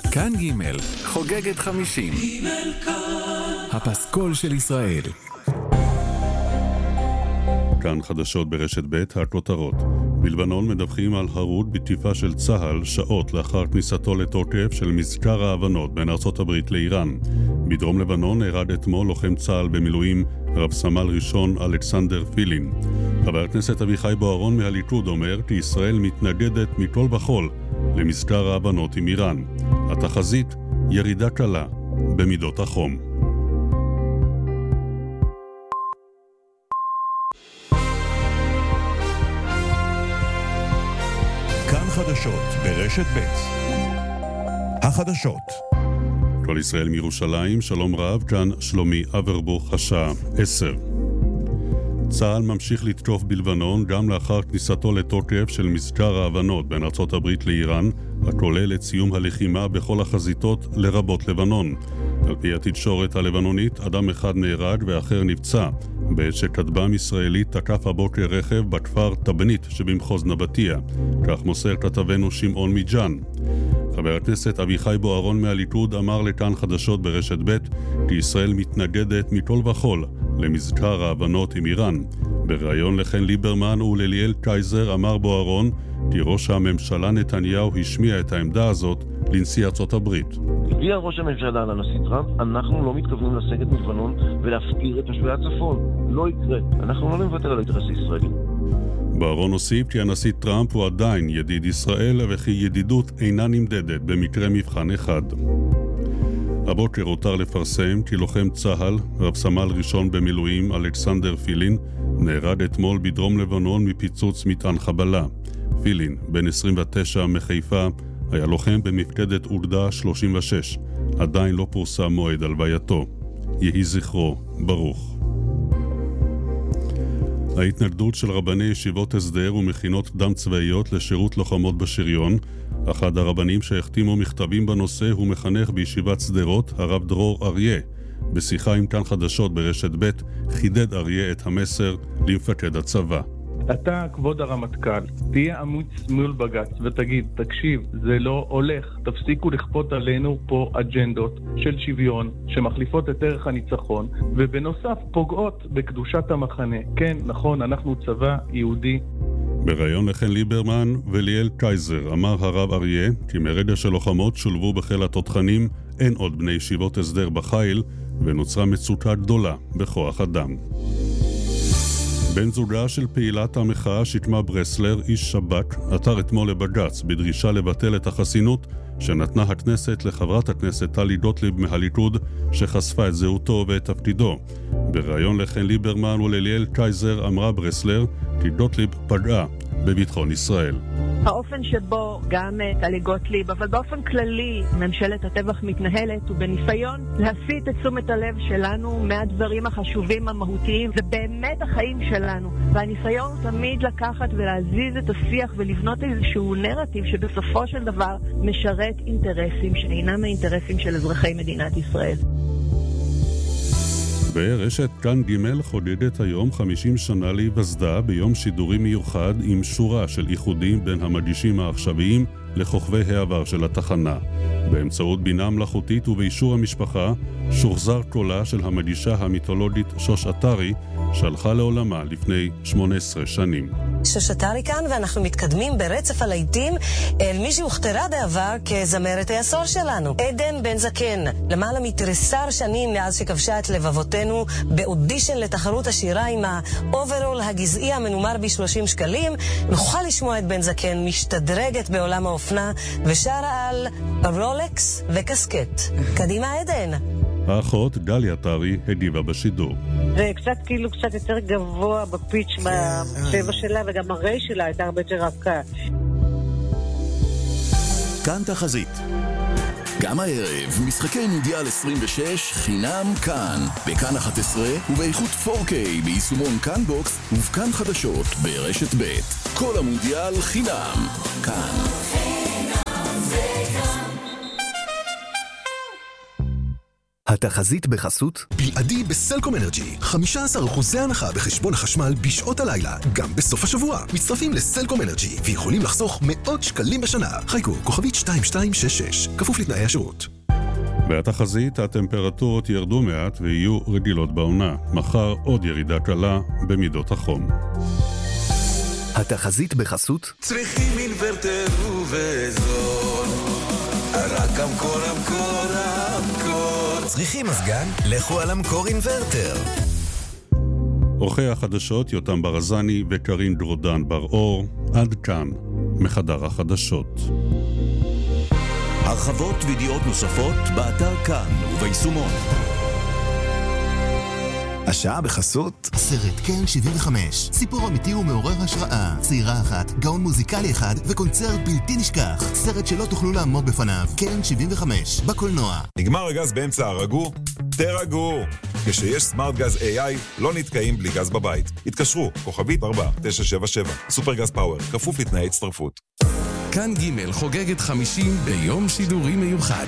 כאן ג' חוגגת 50. הפסקול של ישראל. כאן חדשות ברשת ב' הכותרות. בלבנון מדווחים על הרות בתקיפה של צה"ל שעות לאחר כניסתו לתוקף של מזכר ההבנות בין ארצות הברית לאיראן. בדרום לבנון נהרג אתמול לוחם צה"ל במילואים רב סמל ראשון אלכסנדר פילין. חבר הכנסת אביחי בוארון מהליכוד אומר כי ישראל מתנגדת מכל וכל למזכר ההבנות עם איראן. התחזית ירידה קלה במידות החום. כאן חדשות ברשת ב'. החדשות. כל ישראל מירושלים, שלום רב, כאן שלומי אברבוך, השעה 10. צה"ל ממשיך לתקוף בלבנון גם לאחר כניסתו לתוקף של מזכר ההבנות בין ארצות הברית לאיראן, הכולל את סיום הלחימה בכל החזיתות לרבות לבנון. על פי התקשורת הלבנונית, אדם אחד נהרג ואחר נפצע בעת שכטב"ם ישראלית תקף הבוקר רכב בכפר טבנית שבמחוז נבטיה. כך מוסר כתבנו שמעון מג'אן. חבר הכנסת אביחי בוארון מהליכוד אמר לכאן חדשות ברשת ב' כי ישראל מתנגדת מכל וכל למזכר ההבנות עם איראן. בריאיון לחן ליברמן ולליאל קייזר אמר בוארון כי ראש הממשלה נתניהו השמיע את העמדה הזאת לנשיא ארצות הברית. הגיע ראש הממשלה לנשיא טראמפ, אנחנו לא מתכוונים לסגת מלבנון ולהפקיר את תושבי הצפון. לא יקרה. אנחנו לא נוותר על האינטרס הישראלי. בוארון הוסיף כי הנשיא טראמפ הוא עדיין ידיד ישראל וכי ידידות אינה נמדדת במקרה מבחן אחד. הבוקר הותר לפרסם כי לוחם צה"ל, רב סמל ראשון במילואים אלכסנדר פילין, נהרג אתמול בדרום לבנון מפיצוץ מטען חבלה. פילין, בן 29 מחיפה, היה לוחם במפקדת אוגדה 36. עדיין לא פורסם מועד הלווייתו. יהי זכרו ברוך. ההתנגדות של רבני ישיבות הסדר ומכינות קדם צבאיות לשירות לוחמות בשריון. אחד הרבנים שהחתימו מכתבים בנושא הוא מחנך בישיבת שדרות, הרב דרור אריה. בשיחה עם כאן חדשות ברשת ב' חידד אריה את המסר למפקד הצבא. אתה, כבוד הרמטכ"ל, תהיה אמיץ מול בג"ץ ותגיד, תקשיב, זה לא הולך, תפסיקו לכפות עלינו פה אג'נדות של שוויון שמחליפות את ערך הניצחון ובנוסף פוגעות בקדושת המחנה. כן, נכון, אנחנו צבא יהודי. בריאיון לחן ליברמן וליאל קייזר אמר הרב אריה כי מרגע שלוחמות שולבו בחיל התותחנים אין עוד בני ישיבות הסדר בחיל ונוצרה מצוקה גדולה בכוח אדם. בן זוגה של פעילת המחאה שקמה ברסלר, איש שב"כ, עתר אתמול לבג"ץ בדרישה לבטל את החסינות שנתנה הכנסת לחברת הכנסת טלי גוטליב מהליכוד שחשפה את זהותו ואת תפקידו. בריאיון לחן ליברמן ולליאל קייזר אמרה ברסלר כי גוטליב פגעה בביטחון ישראל. האופן שבו גם טלי גוטליב, אבל באופן כללי ממשלת הטבח מתנהלת הוא בניסיון להסיט את תשומת הלב שלנו מהדברים החשובים המהותיים ובאמת החיים שלנו. והניסיון הוא תמיד לקחת ולהזיז את השיח ולבנות איזשהו נרטיב שבסופו של דבר משרת אינטרסים שאינם האינטרסים של אזרחי מדינת ישראל. ברשת כאן ג' חוגגת היום 50 שנה להיווסדה ביום שידורי מיוחד עם שורה של איחודים בין המגישים העכשוויים לכוכבי העבר של התחנה. באמצעות בינה מלאכותית ובאישור המשפחה שוחזר קולה של המגישה המיתולוגית שוש אתרי שהלכה לעולמה לפני 18 שנים. שוש אתרי כאן ואנחנו מתקדמים ברצף הלהיטים אל מי שהוכתרה בעבר כזמרת העשור שלנו, עדן בן זקן. למעלה מתריסר שנים מאז שכבשה את לבבותינו באודישן לתחרות השירה עם האוברול הגזעי המנומר ב30 שקלים, נוכל לשמוע את בן זקן משתדרגת בעולם האופנה ושרה על רולקס וקסקט. קדימה עדן. האחות גליה טרי הגיבה בשידור. זה קצת יותר גבוה בפיץ' בצבע שלה וגם הרי שלה הייתה הרבה יותר רכה. כאן תחזית. גם הערב, משחקי מונדיאל 26 חינם כאן, בכאן 11 ובאיכות 4K ביישומון כאן בוקס ובכאן חדשות ברשת ב'. כל המונדיאל חינם כאן. התחזית בחסות בלעדי בסלקום אנרג'י, 15% הנחה בחשבון החשמל בשעות הלילה, גם בסוף השבוע. מצטרפים לסלקום אנרג'י ויכולים לחסוך מאות שקלים בשנה. חיכו, כוכבית 2266, כפוף לתנאי השירות. בתחזית הטמפרטורות ירדו מעט ויהיו רגילות בעונה. מחר עוד ירידה קלה במידות החום. התחזית בחסות צריכים אינוורטר ובזול, רק המקור. צריכים מזגן? לכו על המקור אינוורטר. אורחי החדשות יותם ברזני וקרין דרודן בר-אור. עד כאן מחדר החדשות. הרחבות וידיעות נוספות באתר כאן וביישומון. השעה בחסות סרט קן 75, סיפור אמיתי ומעורר השראה, צעירה אחת, גאון מוזיקלי אחד וקונצרט בלתי נשכח, סרט שלא תוכלו לעמוד בפניו. קן 75 בקולנוע. נגמר הגז באמצע הרגו? תרגעו, כשיש סמארט גז AI לא נתקעים בלי גז בבית. התקשרו, כוכבית 4977, סופר גז פאוור, כפוף לתנאי הצטרפות. כאן ג' חוגגת 50 ביום שידורי מיוחד.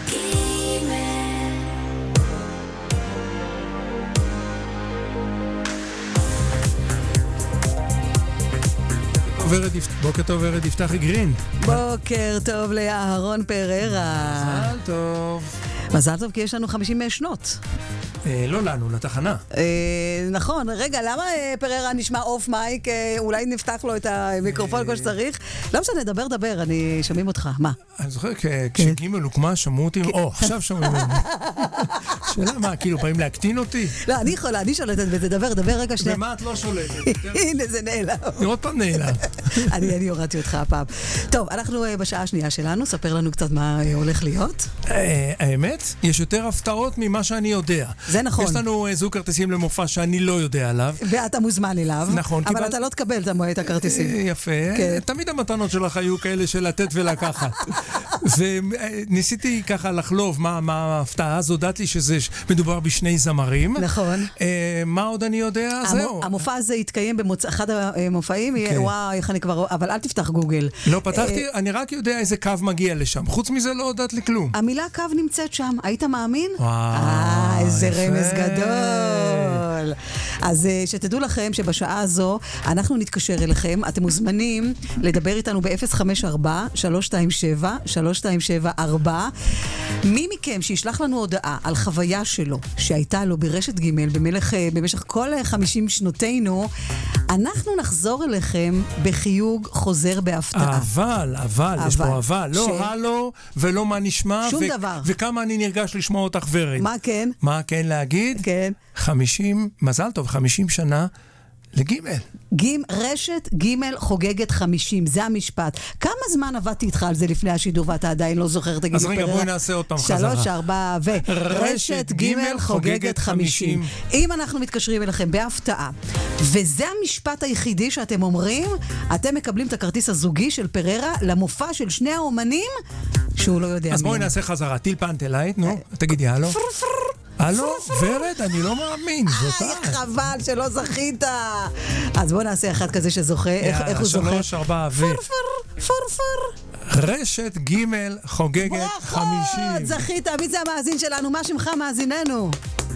בוקר טוב, ורד יפתחי גרין. בוקר טוב לאהרון פררה. מזל טוב. מזל טוב, כי יש לנו 50 שנות. לא לנו, לתחנה. נכון, רגע, למה פררה נשמע אוף מייק? אולי נפתח לו את המיקרופון כמו שצריך? לא משנה, דבר, אני שומעים אותך. מה? אני זוכר, כשגימל הוקמה, שמעו אותי, עכשיו שומעים אותי. שאלה מה, כאילו, באים להקטין אותי? לא, אני יכולה, אני שולטת בזה, דבר רגע שנייה. ומה את לא שולטת? הנה, זה נעלם. לראות פעם נעלם. אני הורדתי אותך הפעם. טוב, אנחנו בשעה השנייה שלנו, ספר לנו קצת מה הולך להיות. האמת, יש יותר הפתעות ממה שאני יודע. זה נכון. יש לנו זוג כרטיסים למופע שאני לא יודע עליו. ואתה מוזמן אליו. נכון. אבל אתה לא תקבל את הכרטיסים. יפה. תמיד המתנות שלך היו כאלה של לתת ולקחת. וניסיתי ככה לחלוב מה ההפתעה הזו, הודעת לי שזה מדובר בשני זמרים. נכון. מה עוד אני יודע? זהו. המופע הזה יתקיים באחד המופעים, וואי, איך אני כבר... אבל אל תפתח גוגל. לא פתחתי, אני רק יודע איזה קו מגיע לשם. חוץ מזה לא הודעת לי כלום. המילה קו נמצאת שם. היית מאמין? וואו, איזה רמז גדול. אז שתדעו לכם שבשעה הזו אנחנו נתקשר אליכם. אתם מוזמנים לדבר איתנו ב-054-327-3274. מי מכם שישלח לנו הודעה על חוויה שלו שהייתה לו ברשת ג' במשך כל 50 שנותינו, אנחנו נחזור אליכם בחיוג חוזר בהפתעה. אבל, יש פה אבל. לא הלו ולא מה נשמע. שום דבר. וכמה אני נרגש לשמוע אותך ורד. מה כן? מה כן להגיד? כן. 50, מזל טוב, 50 שנה לגימל. רשת גימל חוגגת 50, זה המשפט. כמה זמן עבדתי איתך על זה לפני השידור ואתה עדיין לא זוכר? אז רגע, בואי נעשה עוד פעם חזרה. 3, 4 רשת גימל חוגגת 50. אם אנחנו מתקשרים אליכם בהפתעה, וזה המשפט היחידי שאתם אומרים, אתם מקבלים את הכרטיס הזוגי של פררה למופע של שני האומנים שהוא לא יודע. אז בואי נעשה חזרה. טילפנת אליי, נו, תגידי הלו. הלו, ורד, אני לא מאמין, זאת חבל שלא זכית. אז בוא נעשה אחד כזה שזוכה. איך הוא זוכה? 3, 4 פרפר. רשת ג' חוגגת 50. זכית, מי זה המאזין שלנו? מה שמך מאזיננו?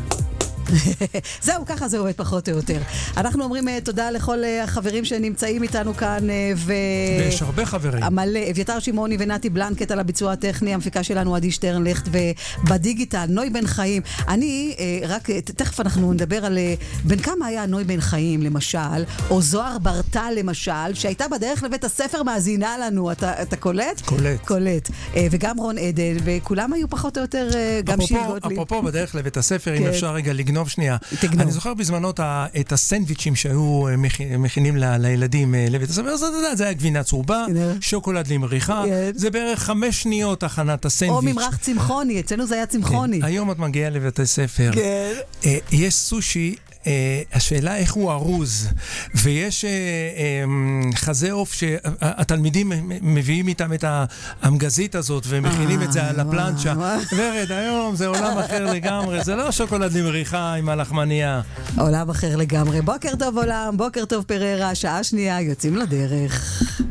זהו, ככה זה עובד פחות או יותר. אנחנו אומרים תודה לכל החברים שנמצאים איתנו כאן, ויש הרבה חברים. מלא, אביתר שמעוני ונתי בלנקט על הביצוע הטכני, המפיקה שלנו עדי שטרנליכט, ובדיגיטל נוי בן חיים. אני רק, תכף אנחנו נדבר על בין כמה היה נוי בן חיים למשל, או זוהר ברטל למשל, שהייתה בדרך לבית הספר מאזינה לנו. אתה קולט? קולט. וגם רון עדן, וכולם היו פחות או יותר גם שיגות לי. אפרופו בדרך לבית הספר, אם אפשר רגע לגנוב שנייה. אני זוכר בזמנות את הסנדוויצ'ים שהיו מכינים לילדים לבית הספר, זה היה גבינה צהובה, שוקולד למריחה, זה בערך 5 שניות הכנת הסנדוויץ'. או ממרח צמחוני, אצלנו זה היה צמחוני. היום את מגיעה לבית הספר. יש סושי, השאלה איך הוא ארוז, ויש חזה עוף שהתלמידים מביאים איתם את המגזית הזאת ומכינים את זה על הפלנצ'ה. ורד, היום זה עולם אחר לגמרי, זה לא שוקולד למריחה עם הלחמניה. עולם אחר לגמרי. בוקר טוב עולם, בוקר טוב פררה, שעה שנייה, יוצאים לדרך.